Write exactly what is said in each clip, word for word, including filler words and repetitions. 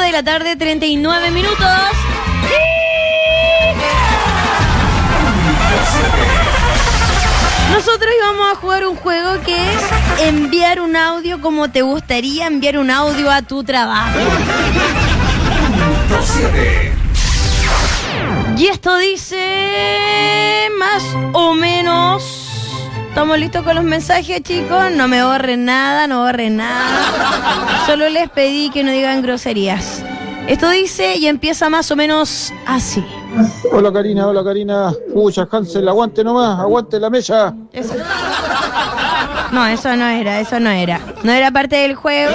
de la tarde, treinta y nueve minutos. Nosotros íbamos a jugar un juego que es enviar un audio como te gustaría enviar un audio a tu trabajo. Y esto dice más o menos... ¿Estamos listos con los mensajes, chicos? No me borren nada, no borren nada. Solo les pedí que no digan groserías. Esto dice y empieza más o menos así. Hola Karina, hola Karina. Pucha, Hansel, aguante nomás, aguante la mella. Eso. No, eso no era, eso no era. No era parte del juego.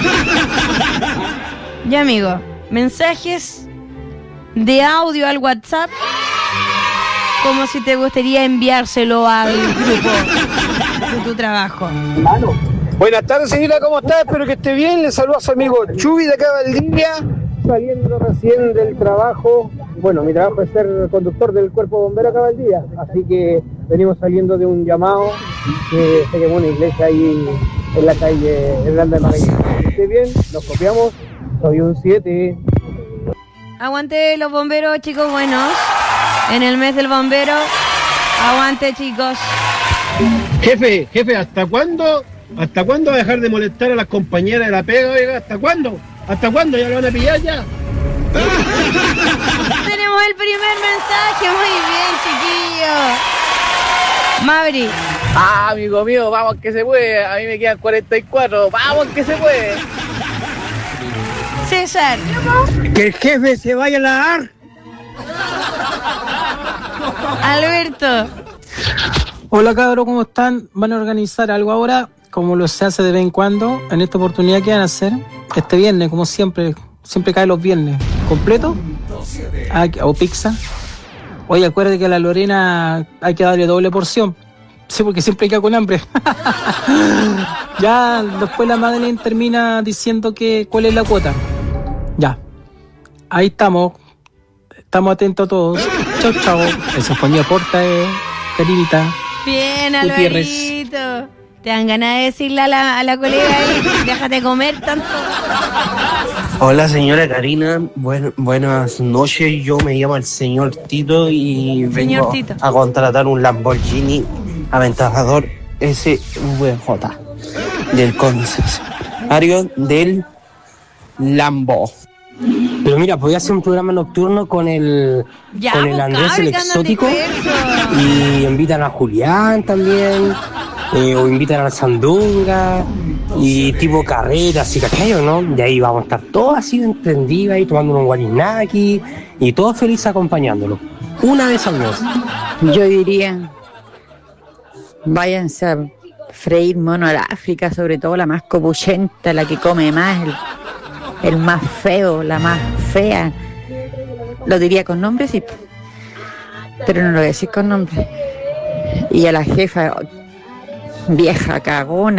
Ya, amigo, mensajes de audio al WhatsApp, como si te gustaría enviárselo al grupo de tu trabajo. Buenas tardes, señora, ¿cómo está? Espero que esté bien. Le saludo a su amigo Chubi de acá Valdivia, saliendo recién del trabajo. Bueno, mi trabajo es ser conductor del cuerpo bombero acá Valdivia, así que venimos saliendo de un llamado que se quemó una iglesia ahí en la calle Hernández de Magallanes. Que esté bien, nos copiamos, soy un siete. Aguante los bomberos, chicos buenos. En el mes del bombero, aguante, chicos. Jefe, jefe, ¿hasta cuándo? ¿Hasta cuándo va a dejar de molestar a las compañeras de la pega, oiga? ¿Hasta cuándo? ¿Hasta cuándo? ¿Ya lo van a pillar ya? Tenemos el primer mensaje, muy bien, chiquillo. Mavri. Ah, amigo mío, vamos que se puede. A mí me quedan cuarenta y cuatro. Vamos que se puede. César. Que el jefe se vaya a lavar. Alberto. Hola cabros, ¿cómo están? ¿Van a organizar algo ahora? Como lo se hace de vez en cuando. En esta oportunidad, ¿qué van a hacer? Este viernes, como siempre. Siempre cae los viernes. ¿Completo? Ah, o pizza. Oye, acuérdate que a la Lorena hay que darle doble porción. Sí, porque siempre queda con hambre. Ya, después la Madeleine termina diciendo que cuál es la cuota. Ya. Ahí estamos. Estamos atentos a todos. Chau, chau. Eso fue mi aporte, Karinita. Bien, Gutiérrez. Alvarito. Te dan ganas de decirle a la, a la colega ahí, déjate comer tanto. Hola señora Karina, Buen, buenas noches, yo me llamo el señor Tito y Señor vengo Tito. a contratar un Lamborghini Aventador S V J del concesionario del Lambo. Pero mira, podía hacer un programa nocturno con el Ya, con el pues, Andrés el cabrón, exótico cándate y invitan a Julián también, eh, o invitan a la Sandunga y tipo carreras y cachayos, ¿no? Y ahí vamos a estar todos así entendidos ahí tomando un guarinaki y todos felices acompañándolo. Una vez al mes. Yo diría, váyanse a freír mono al África, sobre todo la más copuchenta, la que come más, el, el más feo, la más fea. Lo diría con nombre, sí, pero no lo voy a decir con nombre. Y a la jefa, vieja cagona.